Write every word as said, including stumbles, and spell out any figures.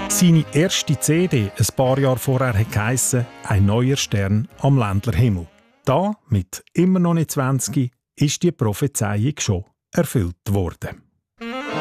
Seine erste C D, ein paar Jahre vorher, hat geheissen «Ein neuer Stern am Ländlerhimmel». Da, mit immer noch nicht zwanzig, ist die Prophezeiung schon erfüllt worden.